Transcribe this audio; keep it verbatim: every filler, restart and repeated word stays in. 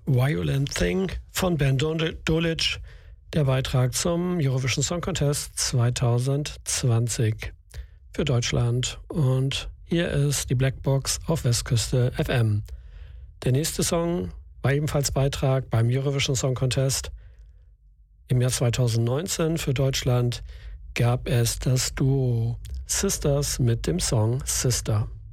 Violent Thing von Ben Dolic, der Beitrag zum Eurovision Song Contest zwanzig zwanzig für Deutschland. Und hier ist die Blackbox auf Westküste F M. Der nächste Song war ebenfalls Beitrag beim Eurovision Song Contest. Im Jahr zwanzig neunzehn für Deutschland gab es das Duo Sisters mit dem Song Sister.